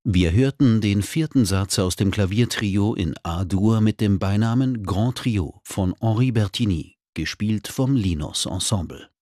Wir hörten den vierten Satz aus dem Klaviertrio in A-Dur mit dem Beinamen Grand Trio von Henri Bertigny, gespielt vom Linus Ensemble.